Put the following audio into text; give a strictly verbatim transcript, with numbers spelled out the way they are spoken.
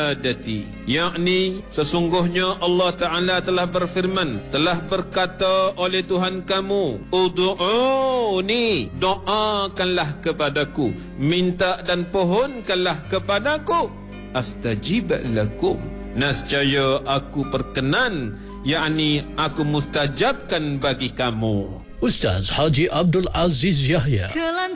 Adati, yakni sesungguhnya Allah Ta'ala telah berfirman, telah berkata oleh Tuhan kamu, Udu'uni, doakanlah kepadaku, minta dan pohonkanlah kepadaku, astajib lakum, nescaya aku perkenan, yakni aku mustajabkan bagi kamu. Ustaz Haji Abdul Aziz Yahya.